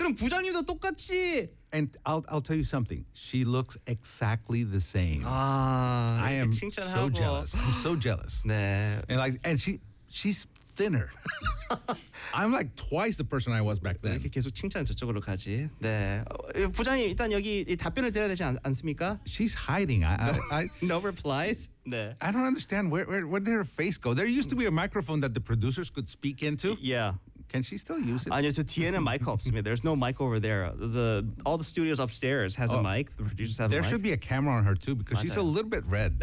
그럼 부장님도 똑같이. And I'll tell you something. She looks exactly the same. 아, I am 칭찬하고. so jealous. I'm so jealous. 네. And she's thinner. I'm like twice the person I was back then. 이렇게 계속 칭찬 저쪽으로 가지. 네. 부장님 일단 여기 답변을 드려야 되지 않습니까? She's hiding. No replies. 네. I don't understand where did her face go? There used to be a microphone that the producers could speak into. Yeah. Can she still use it? 아니요, 저 뒤에는 마이크 없습니다. There's no mic over there. All the studios upstairs has a mic. The producers have a There mic. should be a camera on her too because she's a 맞아요. little bit red.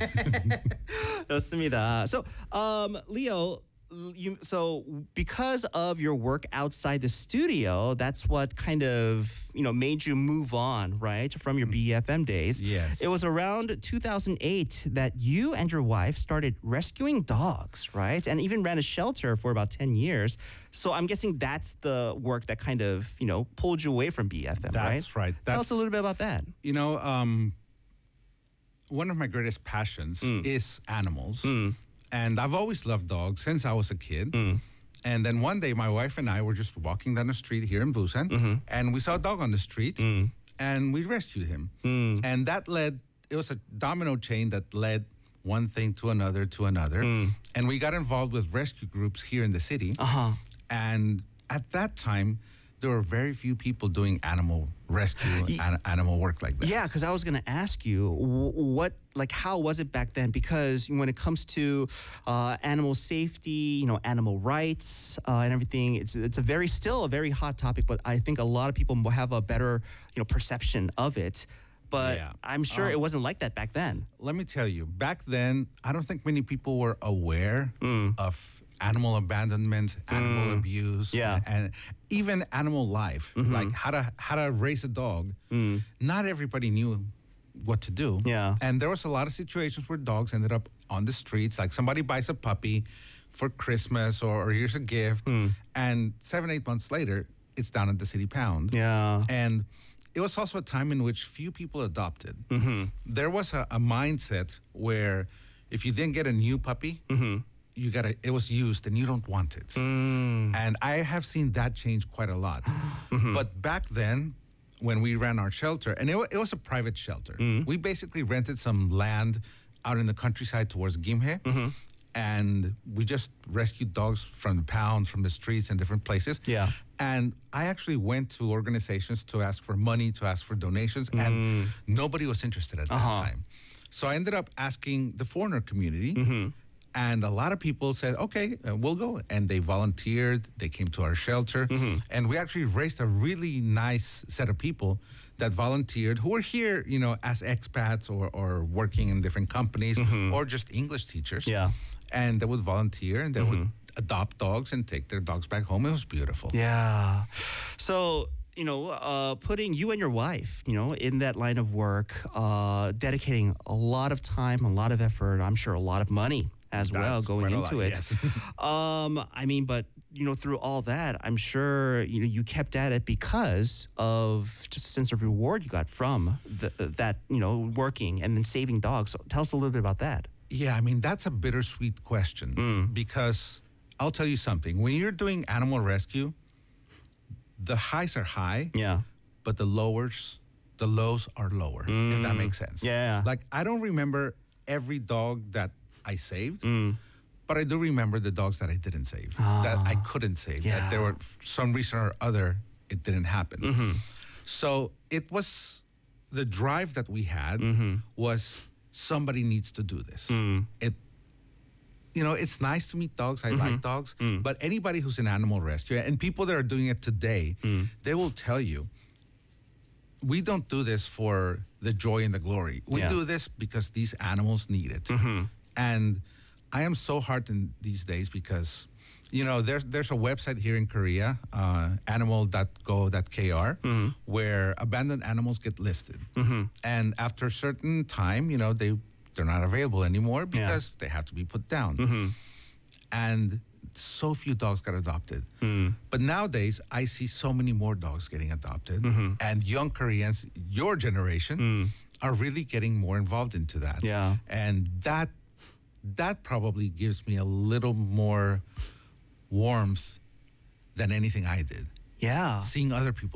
좋습니다. So, Leo, so because of your work outside the studio, that's what kind of made you move on, right, from your BFM days. Yes. It was around 2008 that you and your wife started rescuing dogs, right, and even ran a shelter for about 10 years. So I'm guessing that's the work that kind of pulled you away from BFM, right? That's right. Tell us a little bit about that. One of my greatest passions is animals. And I've always loved dogs since I was a kid. And then one day, my wife and I were just walking down the street here in Busan, and we saw a dog on the street, and we rescued him. And that it was a domino chain that led one thing to another to another. And we got involved with rescue groups here in the city. And at that time, there were very few people doing animal rescue, animal work like that. Yeah, because I was going to ask you how was it back then? Because when it comes to animal safety, animal rights and everything, it's still a very hot topic. But I think a lot of people have a better perception of it. But Yeah. I'm sure it wasn't like that back then. Let me tell you, back then, I don't think many people were aware of animal abandonment, animal abuse, Yeah. and even animal life, like how to raise a dog. Not everybody knew what to do. Yeah. And there was a lot of situations where dogs ended up on the streets, like somebody buys a puppy for Christmas or here's a gift, and 7-8 months later, it's down at the city pound. Yeah. And it was also a time in which few people adopted. There was a mindset where if you didn't get a new puppy, it was used and you don't want it. And I have seen that change quite a lot. But back then, when we ran our shelter, and it was a private shelter, we basically rented some land out in the countryside towards Gimhae. And we just rescued dogs from the pounds, from the streets and different places. Yeah. And I actually went to organizations to ask for money, to ask for donations, and nobody was interested at that time. So I ended up asking the foreigner community, and a lot of people said, okay, we'll go. And they volunteered, they came to our shelter, and we actually raised a really nice set of people that volunteered who were here, as expats or working in different companies or just English teachers. Yeah. And they would volunteer and they would adopt dogs and take their dogs back home. It was beautiful. Yeah. So, putting you and your wife, in that line of work, dedicating a lot of time, a lot of effort, I'm sure a lot of money as well That's going quite a into lot, it. yes. But through all that, I'm sure you kept at it because of just a sense of reward you got from that working and then saving dogs. So tell us a little bit about that. Yeah, that's a bittersweet question because I'll tell you something. When you're doing animal rescue, the highs are high, Yeah. but the lows are lower, if that makes sense. Yeah. Like, I don't remember every dog that I saved, but I do remember the dogs that I didn't save, that I couldn't save, Yeah. that there were some reason or other it didn't happen. So it was the drive that we had was somebody needs to do this. It's nice to meet dogs. I like dogs, but anybody who's an animal rescue and people that are doing it today, they will tell you, we don't do this for the joy and the glory. We Yeah. do this because these animals need it. And I am so heartened these days because, there's a website here in Korea, animal.go.kr, where abandoned animals get listed. And after a certain time, they're not available anymore because they have to be put down. And so few dogs got adopted. But nowadays, I see so many more dogs getting adopted. And young Koreans, your generation, are really getting more involved into that. Yeah. And that probably gives me a little more warmth than anything I did. Yeah. Seeing other people